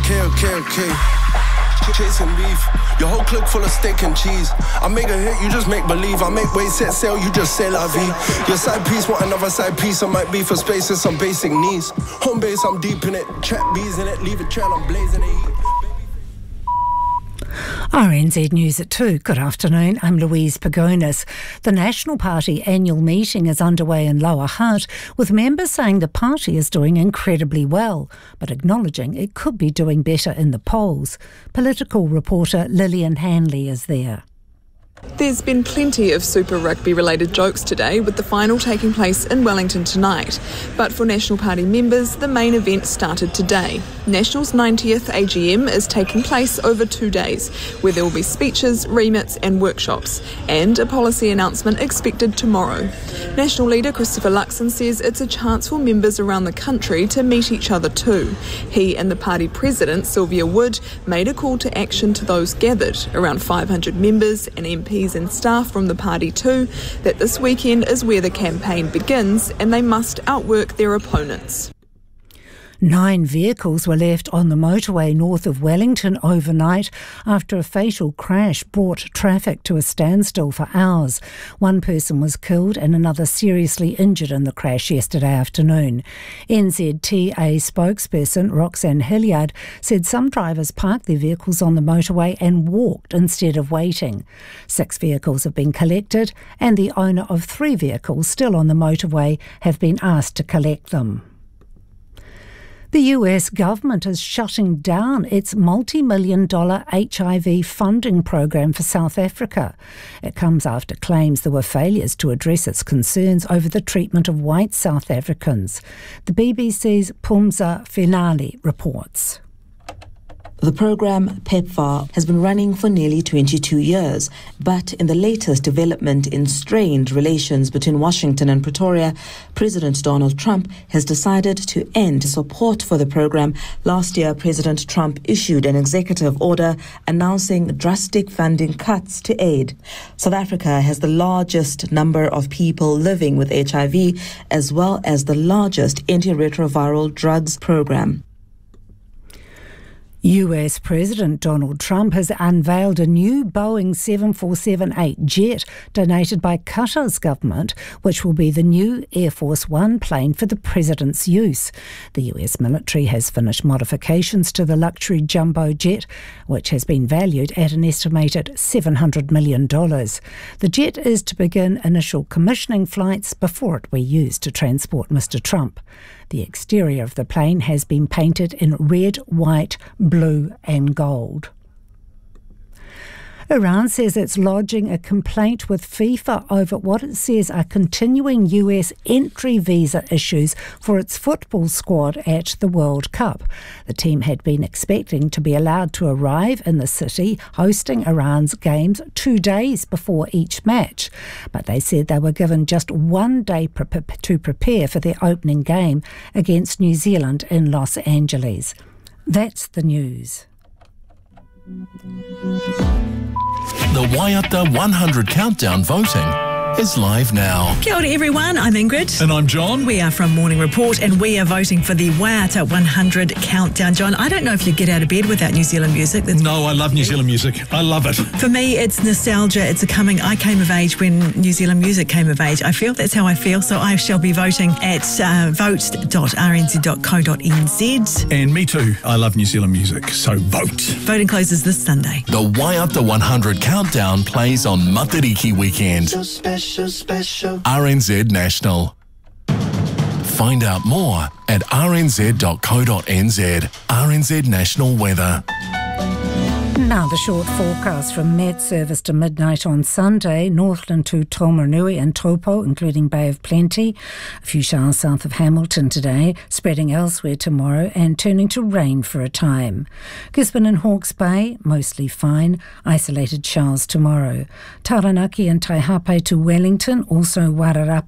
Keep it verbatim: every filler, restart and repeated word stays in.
Okay, okay, okay. Chasing beef, your whole clique full of steak and cheese. I make a hit, you just make believe. I make waves, set sail, you just say la vie. Your side piece, want another side piece. I might be for space and some basic needs. Home base, I'm deep in it. Trap bees in it, leave a trail, I'm blazing the heat. R N Z News at two. Good afternoon, I'm Louise Pagonis. The National Party annual meeting is underway in Lower Hutt, with members saying the party is doing incredibly well, but acknowledging it could be doing better in the polls. Political reporter Lillian Hanley is there. There's been plenty of Super Rugby-related jokes today, with the final taking place in Wellington tonight. But for National Party members, the main event started today. National's ninetieth A G M is taking place over two days, where there will be speeches, remits and workshops, and a policy announcement expected tomorrow. National leader Christopher Luxon says it's a chance for members around the country to meet each other too. He and the party president, Sylvia Wood, made a call to action to those gathered, around five hundred members and M Ps and staff from the party too, that this weekend is where the campaign begins and they must outwork their opponents. Nine vehicles were left on the motorway north of Wellington overnight after a fatal crash brought traffic to a standstill for hours. One person was killed and another seriously injured in the crash yesterday afternoon. N Z T A spokesperson Roxanne Hilliard said some drivers parked their vehicles on the motorway and walked instead of waiting. Six vehicles have been collected and the owner of three vehicles still on the motorway have been asked to collect them. The U S government is shutting down its multi-million dollar H I V funding program for South Africa. It comes after claims there were failures to address its concerns over the treatment of white South Africans. The B B C's Pumza Finale reports. The programme PEPFAR has been running for nearly twenty-two years, but in the latest development in strained relations between Washington and Pretoria, President Donald Trump has decided to end support for the programme. Last year, President Trump issued an executive order announcing drastic funding cuts to aid. South Africa has the largest number of people living with H I V, as well as the largest antiretroviral drugs programme. U S President Donald Trump has unveiled a new Boeing seven forty-seven eight jet donated by Qatar's government, which will be the new Air Force One plane for the president's use. The U S military has finished modifications to the luxury jumbo jet, which has been valued at an estimated seven hundred million dollars. The jet is to begin initial commissioning flights before it will be used to transport Mister Trump. The exterior of the plane has been painted in red, white, blue and gold. Iran says it's lodging a complaint with FIFA over what it says are continuing U S entry visa issues for its football squad at the World Cup. The team had been expecting to be allowed to arrive in the city hosting Iran's games two days before each match, but they said they were given just one day pre- to prepare for their opening game against New Zealand in Los Angeles. That's the news. The Waiata one hundred Countdown voting is live now. Kia ora everyone, I'm Ingrid. And I'm John. We are from Morning Report and we are voting for the Waiata one hundred Countdown. John, I don't know if you get out of bed without New Zealand music. That's no, I love New Zealand music. I love it. For me, it's nostalgia. It's a coming. I came of age when New Zealand music came of age. I feel that's how I feel. So I shall be voting at uh, vote dot r n z dot co dot n z. And me too. I love New Zealand music. So vote. Voting closes this Sunday. The Waiata one hundred Countdown plays on Matariki weekend. So special, special. R N Z National. Find out more at r n z dot co dot n z. R N Z National Weather. Now the short forecast from Met Service to midnight on Sunday. Northland to Taumarunui and Taupo, including Bay of Plenty. A few showers south of Hamilton today, spreading elsewhere tomorrow and turning to rain for a time. Gisborne and Hawke's Bay, mostly fine. Isolated showers tomorrow. Taranaki and Taihape to Wellington, also Wararapa